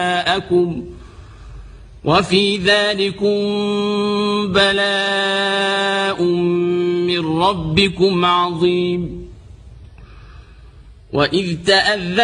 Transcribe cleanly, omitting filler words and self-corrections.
وفي ذلكم بلاء من ربكم عظيم. وإذ تأذن